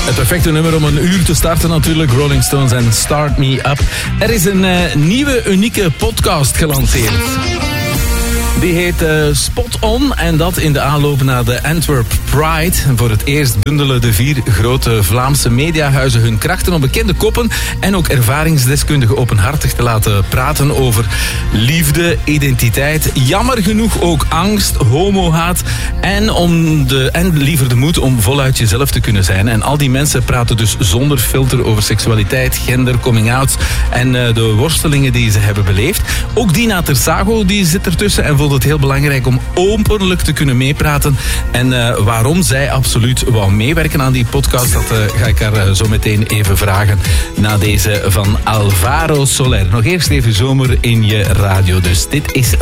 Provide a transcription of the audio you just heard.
Het perfecte nummer om een uur te starten natuurlijk. Rolling Stones en Start Me Up. Er is een nieuwe, unieke podcast gelanceerd. Die heet Spot On en dat in de aanloop naar de Antwerp Pride. Voor het eerst bundelen de 4 grote Vlaamse mediahuizen hun krachten om bekende koppen en ook ervaringsdeskundigen openhartig te laten praten over liefde, identiteit, jammer genoeg ook angst, homohaat en liever de moed om voluit jezelf te kunnen zijn. En al die mensen praten dus zonder filter over seksualiteit, gender, coming-outs en de worstelingen die ze hebben beleefd. Ook Dina Tersago die zit ertussen en vond het heel belangrijk om openlijk te kunnen meepraten. En waarom zij absoluut wou meewerken aan die podcast, dat ga ik haar zo meteen even vragen na deze van Alvaro Soler. Nog eerst even zomer in je radio. Dus dit is